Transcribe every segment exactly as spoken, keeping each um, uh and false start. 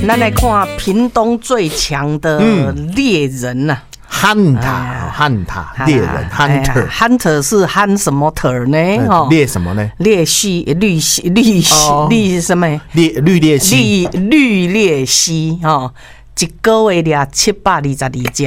咱来看屏东最强的猎人呐、啊。 Hunter， Hunter， 猎人 Hunter， Hunter 是 Hunt 什么 ter 呢？哦， 猎什么呢？ 猎蜥绿蜥绿蜥绿什么？ 猎绿鬣蜥， 绿绿鬣蜥哦，一个月掠七百二十二只。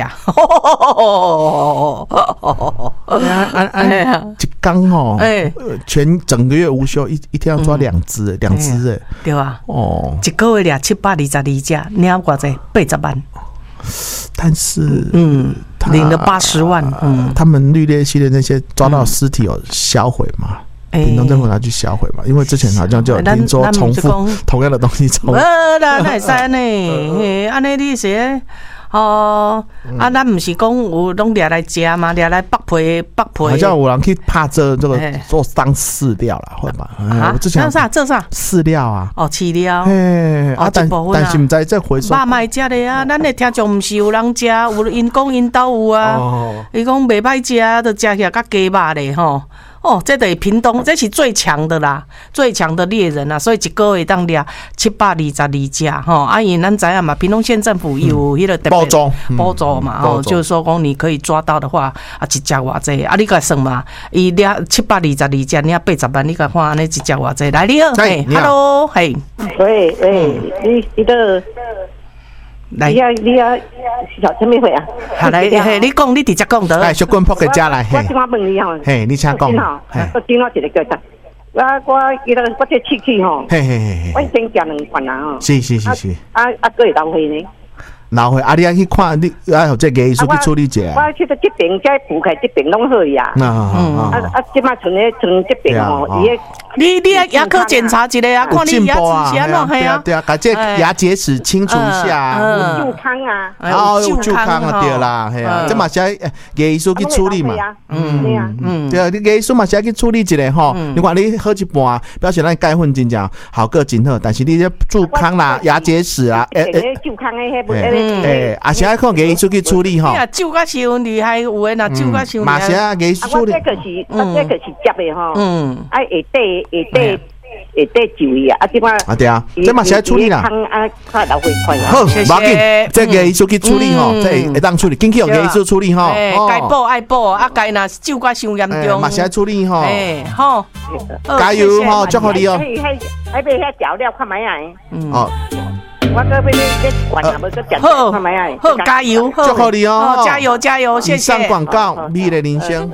安安一缸哦，全整个月无休，一一天要抓两只，两只哎， 对吧？ 哦， 一个月掠七百二十二只，你要多少？八十万。 但是， 嗯，领了八十万。嗯， 他们绿鬣蜥的那些抓到尸体有销毁吗？屏东政府拿去销毁嘛？因为之前好像就有听说重复同样的东西重复。 呃，那那会使呢？安尼你是哦？啊，咱不是讲有拢掠来吃嘛？掠来剥皮剥皮。 好像有人去拍这这个做当饲料啦，会吧？ 啊，这啥？这啥？ 饲料啊？ 哦，饲料。 嘿，啊，但但是唔知再回收。 肉卖食的啊，咱的听众唔是有人食，有因讲因兜有啊。伊讲袂歹食，就食起来甲鸡肉咧吼。哦，这得屏东，这是最强的啦，最强的猎人啊，所以一个月当掠七百二十二只吼。啊，因咱知影嘛，屏东县政府有迄个特别包装包装嘛，吼、嗯，就是说讲你可以抓到的话，啊，一只偌济，啊，你甲算嘛，伊掠七百二十二只，你啊八十万，你甲看安尼一只偌济，来你好，嘿 ，Hello， 嘿， 喂喂，你你的。来，你啊，你啊，小什么会啊？ 好来，嘿，你讲，你直接讲得。 来，小棍扑个家来。 我今晚问你吼。 嘿，你请讲。 我今晚一个叫啥？我我伊个我这出去吼。 嘿嘿嘿。 我先交两罐啊吼。 是是是是。 啊啊，个会浪费呢？ 浪费，啊，你爱去看，你啊，有这艺术去处理者。 我去到这边，再铺开这边拢好呀。 啊啊啊啊！即马从咧从这边吼，伊个。 你你牙科检查一下啊，看你牙齿是安怎嘿啊？ 对啊，把这牙结石清除一下。 有蛀康啊， 哦，有蛀康啊，对啦，嘿啊，这嘛是艺术去处理嘛。 嗯嗯嗯，对啊，你艺术嘛是要去处理一下吼。你看你喝一半，表示咱钙粉真正好个真好，但是你这蛀康啦、牙结石啊， 诶诶，蛀康诶，迄不诶，啊是要靠艺术去处理吼。 你啊，蛀甲伤厉害，有诶，若蛀甲伤厉害。 嘛是啊，艺术处理。 我这个是，我这个是接诶吼。 嗯， 啊，下底下底。会得就伊啊！啊，即摆啊对啊，这嘛是要处理啦。 啊，快老会快啊！ 好，马紧，这个艺术去处理吼，这会当处理，紧去用艺术处理吼。 该补爱补，啊该若蛀甲伤严重， 嘛是要处理吼。 哎，好， 加油吼，祝福你哦。 迄迄迄边遐调料看卖啊！ 哦， 我搁要要管啊，要搁调料看卖啊！ 好，加油， 祝福你哦， 加油加油，谢谢。 上广告，美丽人生。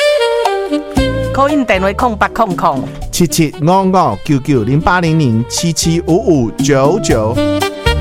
call in 電話空八空空七七五五九九零八零零七七五五九九。